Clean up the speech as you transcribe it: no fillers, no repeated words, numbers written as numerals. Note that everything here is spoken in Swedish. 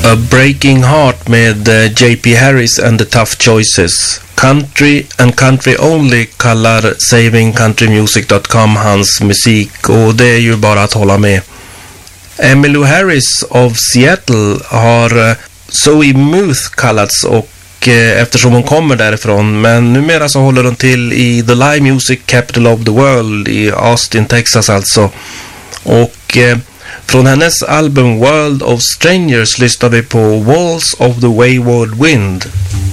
A Breaking Heart med J.P. Harris and the Tough Choices. Country and Country Only kallar savingcountrymusic.com hans musik, och det är ju bara att hålla med. Emmylou Harris of Seattle har Zoe Muth kallats, och eftersom hon kommer därifrån, men numera så håller hon till i The Live Music Capital of the World i Austin, Texas alltså. Och från hennes album World of Strangers lyssnar vi på Walls of the Wayward Wind.